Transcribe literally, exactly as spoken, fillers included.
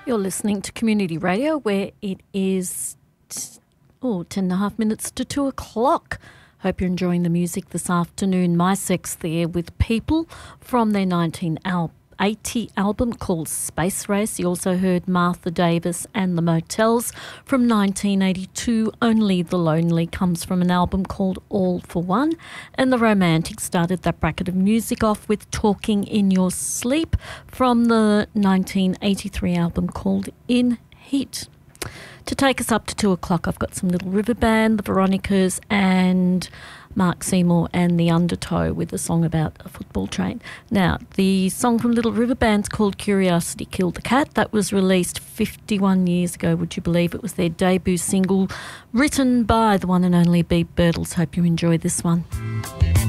You're listening to Community Radio, where it is t- oh, ten and a half minutes to two o'clock. Hope you're enjoying the music this afternoon. My Sex there with People from their nineteen eighty album called Space Race. You also heard Martha Davis and the Motels from nineteen eighty-two. Only the Lonely comes from an album called All for One. And the Romantics started that bracket of music off with Talking in Your Sleep from the nineteen eighty-three album called In Heat. To take us up to two o'clock, I've got some Little River Band, the Veronicas, and Mark Seymour and the Undertow with a song about a football train. Now, the song from Little River Band's called Curiosity Killed the Cat. That was released fifty-one years ago, would you believe? It was their debut single, written by the one and only Beeb Birtles. Hope you enjoy this one.